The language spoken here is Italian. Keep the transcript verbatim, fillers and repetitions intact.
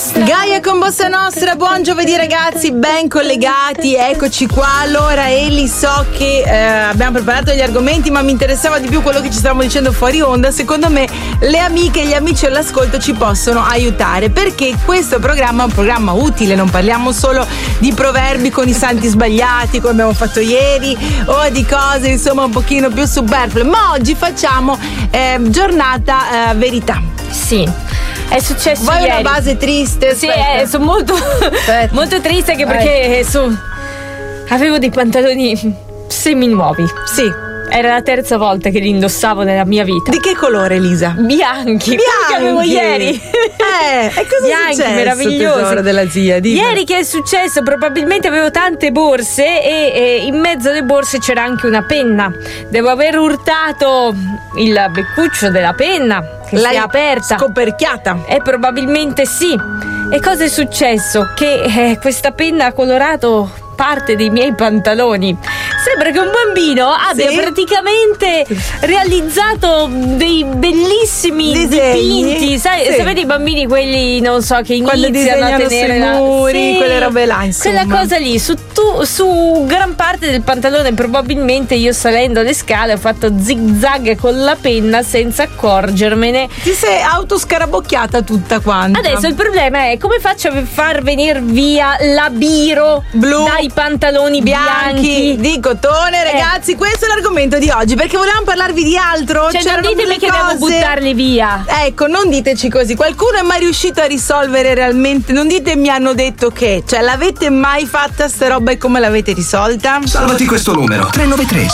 Nostra. Gaia con Bossa Nostra, buon giovedì ragazzi, ben collegati, eccoci qua. Allora Eli, so che eh, abbiamo preparato gli argomenti, ma mi interessava di più quello che ci stavamo dicendo fuori onda. Secondo me le amiche e gli amici all'ascolto ci possono aiutare, perché questo programma è un programma utile, non parliamo solo di proverbi con i santi sbagliati come abbiamo fatto ieri o di cose insomma un pochino più superflue, ma oggi facciamo eh, giornata eh, verità. Sì, è successo Vuoi ieri. una base triste? Sì, Aspetta. eh, sono molto, molto triste anche Vai. perché eh, su, avevo dei pantaloni semi nuovi. Sì. Era la terza volta che li indossavo nella mia vita. Di che colore, Elisa? Bianchi, quelli che avevo ieri. Eh, e cosa Bianchi, è successo, meravigliosi. tesoro della zia? Dimmi. Ieri che è successo? Probabilmente avevo tante borse e, e in mezzo alle borse c'era anche una penna. Devo aver urtato il beccuccio della penna che L'hai si è aperta. scoperchiata. E probabilmente sì. E cosa è successo? Che eh, questa penna ha colorato parte dei miei pantaloni. Sembra che un bambino abbia Sì? praticamente realizzato dei bellissimi Disegni. dipinti. Sai, Sì. sapete i bambini quelli, non so, che Quando iniziano a disegnano tenere sui la- muri, Sì, quelle robe là, insomma. quella cosa lì su, tu, su gran parte del pantalone. Probabilmente io salendo le scale ho fatto zig zag con la penna senza accorgermene. Ti sei autoscarabocchiata tutta quanta. Adesso il problema è come faccio a far venire via la biro Blu, dai pantaloni bianchi, bianchi di cotone, ragazzi. Questo è l'argomento di oggi, perché volevamo parlarvi di altro. Cioè, non C'erano ditemi delle che cose... devo buttarli via. Ecco, non diteci così. Qualcuno è mai riuscito a risolvere realmente? Non dite mi hanno detto che. Cioè, l'avete mai fatta sta roba e come l'avete risolta? Salvati questo numero tre nove tre